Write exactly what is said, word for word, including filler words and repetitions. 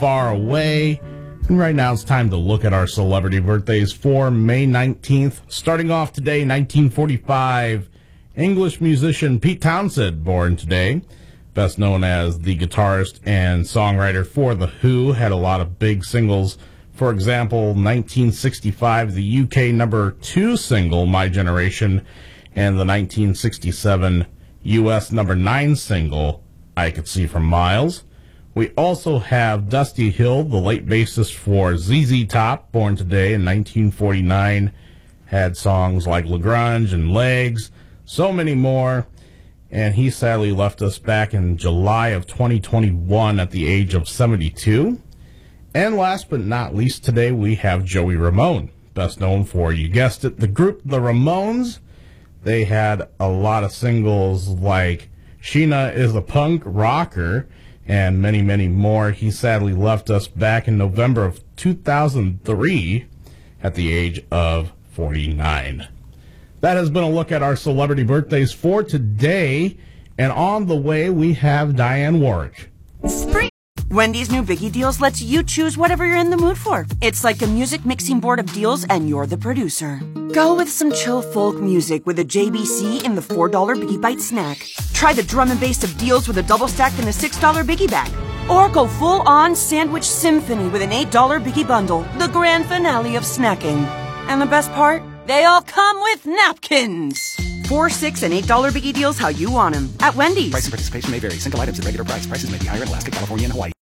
Far Away. And right now it's time to look at our celebrity birthdays for May nineteenth. Starting off today, nineteen forty-five, English musician Pete Townshend, born today. Best known as the guitarist and songwriter for The Who, had a lot of big singles. For example, nineteen sixty-five, the U K number two single, My Generation, and the nineteen sixty-seven U S number nine single, I Could See for Miles. We also have Dusty Hill, the late bassist for Z Z Top, born today in nineteen forty-nine, had songs like Lagrange and Legs, so many more, and he sadly left us back in July of twenty twenty-one at the age of seventy-two. And last but not least today, we have Joey Ramone, best known for, you guessed it, the group The Ramones. They had a lot of singles like Sheena is a Punk Rocker and many, many more. He sadly left us back in November of two thousand three at the age of forty-nine. That has been a look at our celebrity birthdays for today. And on the way, we have Diane Warwick. Spring. Wendy's new Biggie Deals lets you choose whatever you're in the mood for. It's like a music mixing board of deals, and you're the producer. Go with some chill folk music with a J B C in the four dollar Biggie Bite snack. Try the drum and bass of deals with a double stack in the six dollar Biggie Bag. Or go full-on sandwich symphony with an eight dollar Biggie Bundle, the grand finale of snacking. And the best part? They all come with napkins. Four, six, and eight dollar Biggie Deals how you want them at Wendy's. Price and participation may vary. Single items at regular price. Prices may be higher in Alaska, California, and Hawaii.